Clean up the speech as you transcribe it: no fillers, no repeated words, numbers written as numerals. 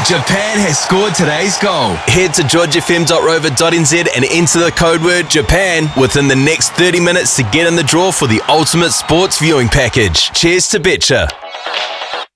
Japan has scored today's goal. Head to georgefm.rover.nz and enter the code word Japan within the next 30 minutes to get in the draw for the ultimate sports viewing package. Cheers to Betcha.